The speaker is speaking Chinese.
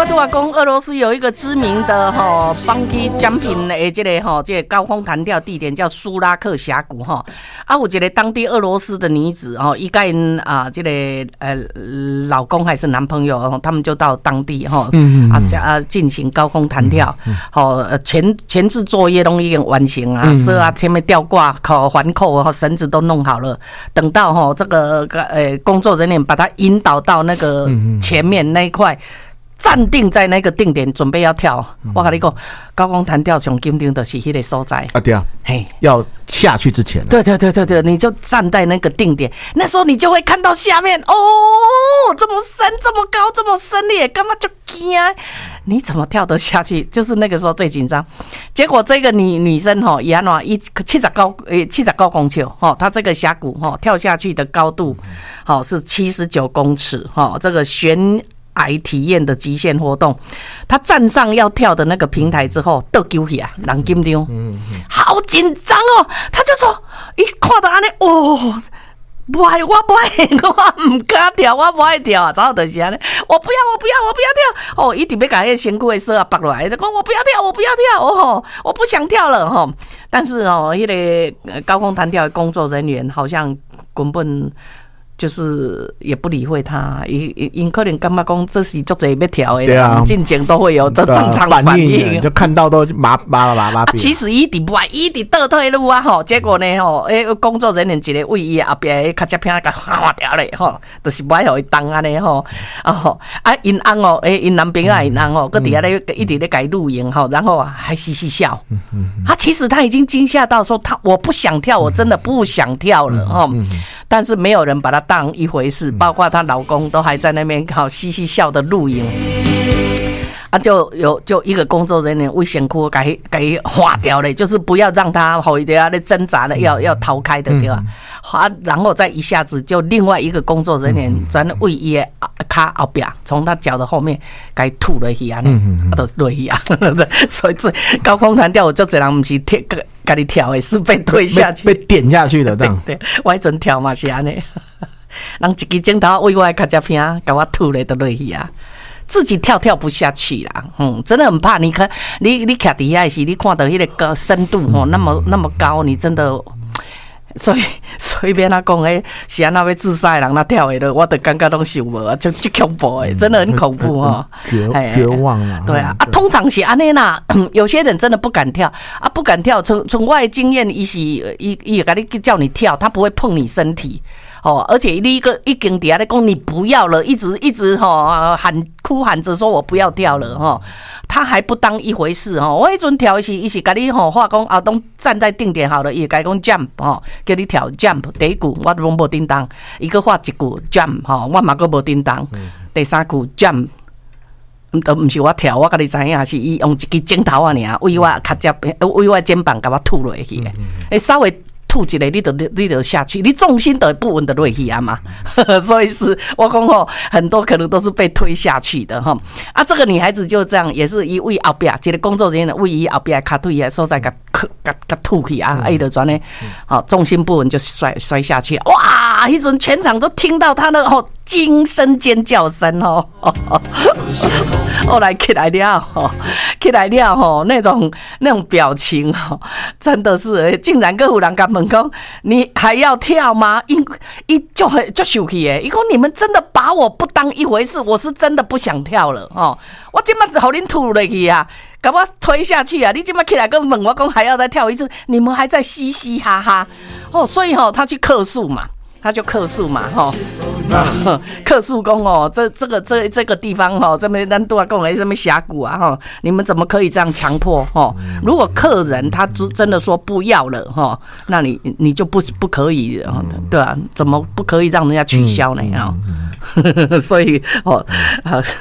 我拄仔讲，俄罗斯有一个知名的bungee jumping 的这个高空弹跳地点叫苏拉克峡谷有一个当地俄罗斯的女子伊甲因这个老公还是男朋友他们就到当地进行高空弹跳前置作业都已经完成啊，绳啊前面吊挂环扣绳子都弄好了，等到这个工作人员把他引导到那个前面那一块。站定在那个定点，准备要跳。我跟你讲，高空弹跳上紧张就是那个所在啊，对啊，嘿，要下去之前， 对，你就站在那个定点，那时候你就会看到下面这么深、这么高、这么深烈，干嘛就惊？你怎么跳得下去？就是那个时候最紧张。结果这个女生伊安怎79公尺她这个峡谷跳下去的高度是79公尺这个悬崖体验的极限活动，他站上要跳的那个平台之后，倒丢起啊，人紧张，好紧张哦！他就说，一看到安尼，不爱，我唔敢跳，我不爱跳啊！早就是安尼，我不要跳！一直要把那身躯的绳啊拔落来，就讲我不要跳，我不想跳了但是那个高空弹跳的工作人员好像根本。就是也不理会他，因可能感觉讲这是足侪要跳的，对啊，进前都会有这正常反应， 就看到都麻。 其实伊伫不爱，伊伫倒退路啊结果呢工作人员一个为伊后边较接片甲划掉咧就是不爱互伊当安尼因翁因男朋友因翁佮伫遐咧一直咧改录影然后还嘻嘻笑，其实他已经惊吓到说我不想跳，我真的不想跳了但是没有人把他当一回事，包括她老公都还在那边嘻嘻笑的录影就一个工作人员为身躯给划掉了，就是不要让他好一点挣扎了要逃开的对吧？然后再一下子就另外一个工作人员专为伊的脚后边从他脚的后面给吐了去都落去所以高空弹跳有足侪人不是跟你跳的，是被推下去， 被点下去的。对， 我迄阵跳嘛是安尼，人一支镜头为我的脚趾片，给我吐了都落去自己跳不下去啦，真的很怕。你看，你徛底下时，你看到那个深度那么高，你真的。所以随便他讲是安那要自杀的人，他跳的我都感觉都受无就恐怖真的很恐怖绝望了。 对啊，通常是安尼啦，有些人真的不敢跳不敢跳。从我的经验，伊会叫你跳，他不会碰你身体。而且你一经底下在讲你不要了，一直哭喊着说我不要跳了他还不当一回事我迄阵跳伊是甲你话讲都站在定点好了，伊甲你讲 jump 叫你跳 jump 第一句我拢无叮当，伊个画一句 jump 我嘛个无叮当，第三句 jump 都不是我跳，我甲你知影是伊用一支镜头尔为我脚趾为我肩膀甲我吐落去稍微。吐一个你就下去，你重心都不稳的落去嘛所以是我讲很多可能都是被推下去的这个女孩子就这样，也是伊为后边一个工作人员为伊后边脚腿所在甲吐去伊就转呢重心不稳就摔下去，哇！迄阵全场都听到他的惊声尖叫声后来起来了那种表情真的是竟然还有人甲问讲你还要跳吗？伊就生气伊讲你们真的把我不当一回事，我是真的不想跳了我现在给恁吐落去把我推下去你现在起来跟问我讲还要再跳一次，你们还在嘻嘻哈哈所以他去客诉嘛，客诉讲这个地方这边咱都要讲的什么峡谷你们怎么可以这样强迫如果客人他真的说不要了那你就不可以对啊，怎么不可以让人家取消呢所以